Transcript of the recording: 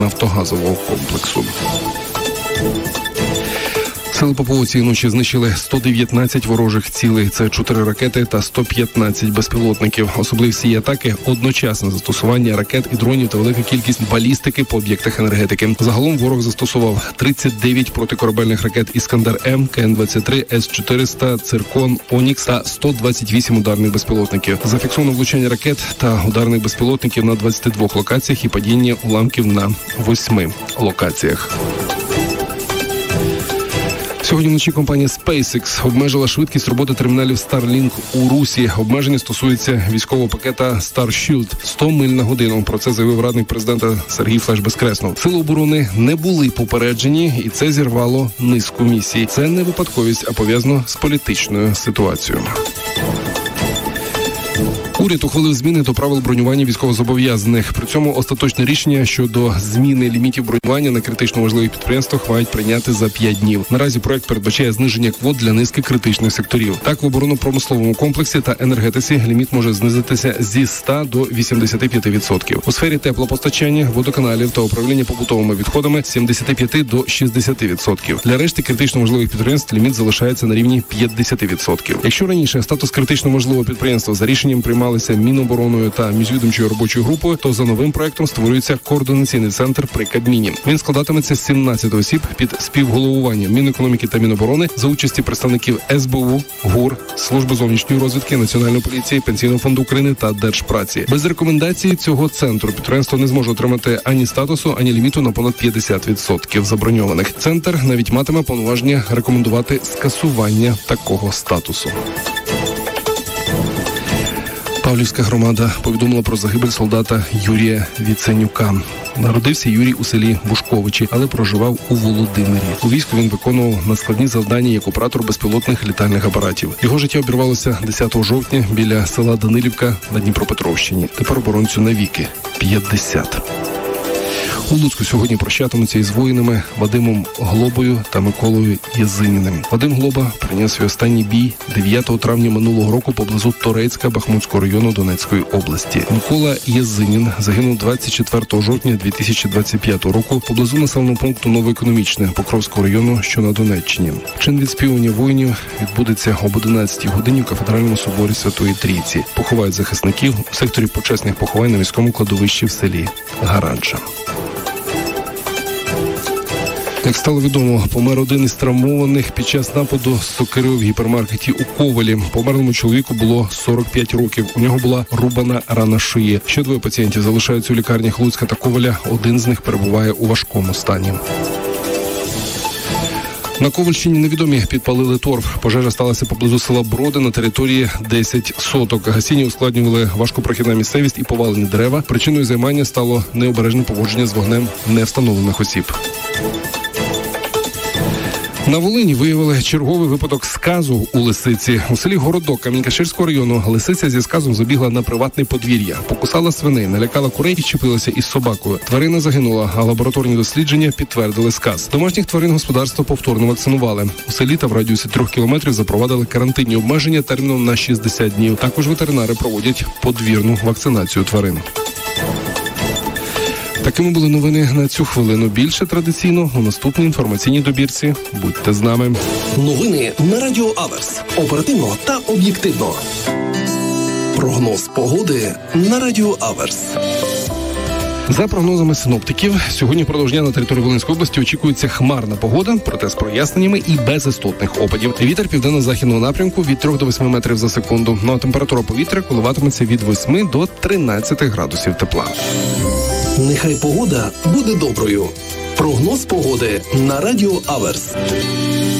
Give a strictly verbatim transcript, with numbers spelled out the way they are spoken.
нафтогазового комплексу. Сили ППО цієї ночі знищили сто дев'ятнадцять ворожих цілей. Це чотири ракети та сто п'ятнадцять безпілотників. Особливість цієї атаки – одночасне застосування ракет і дронів та велика кількість балістики по об'єктах енергетики. Загалом ворог застосував тридцять дев'ять протикорабельних ракет «Іскандер-М», Ка Ен двадцять три, С чотириста, «Циркон», «Онікс» та сто двадцять вісім ударних безпілотників. Зафіксовано влучання ракет та ударних безпілотників на двадцяти двох локаціях і падіння уламків на восьми локаціях. Сьогодні вночі компанія SpaceX обмежила швидкість роботи терміналів Starlink у Русі. Обмеження стосується військового пакета Starshield – сто миль на годину. Про це заявив радник президента Сергій Флеш Безкреснов. Сили оборони не були попереджені, і це зірвало низку місій. Це не випадковість, а пов'язано з політичною ситуацією. Уряд ухвалив зміни до правил бронювання військовозобов'язаних. При цьому остаточне рішення щодо зміни лімітів бронювання на критично важливих підприємствах мають прийняти за п'ять днів. Наразі проект передбачає зниження квот для низки критичних секторів. Так, в оборонно-промисловому комплексі та енергетиці ліміт може знизитися зі ста до вісімдесяти п'яти відсотків. У сфері теплопостачання, водоканалів та управління побутовими відходами – з сімдесяти п'яти до шістдесяти відсотків. Для решти критично важливих підприємств ліміт залишається на рівні п'ятдесят відсотків. Якщо раніше статус критично важливого підприємства за рішенням приймали Мінобороною та міжвідомчою робочою групою, то за новим проектом створюється координаційний центр при Кабміні. Він складатиметься з сімнадцяти осіб під співголовуванням Мінекономіки та Міноборони за участі представників Ес Бе У, ГУР, Служби зовнішньої розвідки, Національної поліції, Пенсійного фонду України та Держпраці. Без рекомендації цього центру підприємство не зможе отримати ані статусу, ані ліміту на понад п'ятдесят відсотків заброньованих. Центр навіть матиме повноваження рекомендувати скасування такого статусу. Павлівська громада повідомила про загибель солдата Юрія Віценюка. Народився Юрій у селі Бушковичі, але проживав у Володимирі. У війську він виконував надскладні завдання як оператор безпілотних літальних апаратів. Його життя обірвалося десятого жовтня біля села Данилівка на Дніпропетровщині. Тепер оборонцю навіки – п'ятдесят. У Луцьку сьогодні прощатимуться із воїнами Вадимом Глобою та Миколою Єзиніним. Вадим Глоба приніс свій останній бій дев'ятого травня минулого року поблизу Торецька Бахмутського району Донецької області. Микола Єзинін загинув двадцять четвертого жовтня дві тисячі двадцять п'ятого року поблизу населеного пункту Новоекономічне Покровського району, що на Донеччині. Чин відспівування воїнів відбудеться об одинадцятій годині у кафедральному соборі Святої Трійці. Поховають захисників у секторі почесних поховань на міському кладовищі в селі Гараджа. Як стало відомо, помер один із травмованих під час нападу сокири в гіпермаркеті у Ковелі. Померлому чоловіку було сорок п'ять років. У нього була рубана рана шиї. Ще двоє пацієнтів залишаються у лікарнях Луцька та Ковеля. Один з них перебуває у важкому стані. На Ковальщині невідомі підпалили торф. Пожежа сталася поблизу села Броди на території десять соток. Гасіння ускладнювали важкопрохідна місцевість і повалені дерева. Причиною займання стало необережне поводження з вогнем невстановлених осіб. На Волині виявили черговий випадок сказу у лисиці. У селі Городок Камінь-Каширського району лисиця зі сказом забігла на приватне подвір'я. Покусала свиней, налякала курей і чіпилася із собакою. Тварина загинула, а лабораторні дослідження підтвердили сказ. Домашніх тварин господарства повторно вакцинували. У селі та в радіусі трьох кілометрів запровадили карантинні обмеження терміном на шістдесят днів. Також ветеринари проводять подвірну вакцинацію тварин. Такими були новини на цю хвилину. Більше традиційно у наступній інформаційній добірці. Будьте з нами. Новини на Радіо Аверс. Оперативно та об'єктивно. Прогноз погоди на Радіо Аверс. За прогнозами синоптиків, сьогодні впродовж дня на території Волинської області очікується хмарна погода, проте з проясненнями і без істотних опадів. Вітер південно-західного напрямку від трьох до восьми метрів за секунду. Ну а температура повітря коливатиметься від восьми до тринадцяти градусів тепла. Нехай погода буде доброю. Прогноз погоди на Радіо Аверс.